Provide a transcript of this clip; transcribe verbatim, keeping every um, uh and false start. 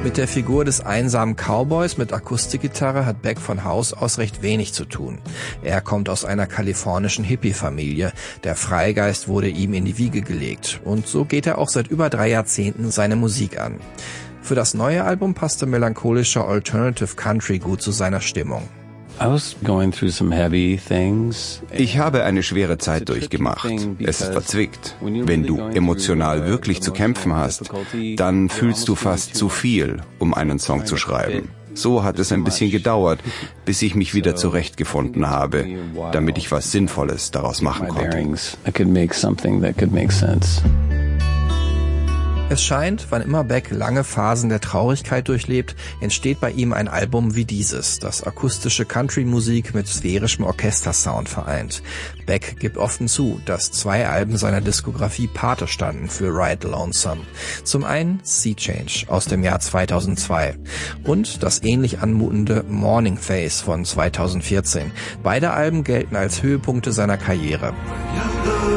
Mit der Figur des einsamen Cowboys mit Akustikgitarre hat Beck von Haus aus recht wenig zu tun. Er kommt aus einer kalifornischen Hippie-Familie. Der Freigeist wurde ihm in die Wiege gelegt. Und so geht er auch seit über drei Jahrzehnten seine Musik an. Für das neue Album passte melancholischer Alternative Country gut zu seiner Stimmung. Ich habe eine schwere Zeit durchgemacht. Es ist verzwickt. Wenn du emotional wirklich zu kämpfen hast, dann fühlst du fast zu viel, um einen Song zu schreiben. So hat es ein bisschen gedauert, bis ich mich wieder zurechtgefunden habe, damit ich was Sinnvolles daraus machen konnte. Es scheint, wann immer Beck lange Phasen der Traurigkeit durchlebt, entsteht bei ihm ein Album wie dieses, das akustische Country-Musik mit sphärischem Orchestersound vereint. Beck gibt offen zu, dass zwei Alben seiner Diskografie Pate standen für Ride Lonesome. Zum einen Sea Change aus dem Jahr zweitausendzwei und das ähnlich anmutende Morning Phase von zweitausendvierzehn. Beide Alben gelten als Höhepunkte seiner Karriere.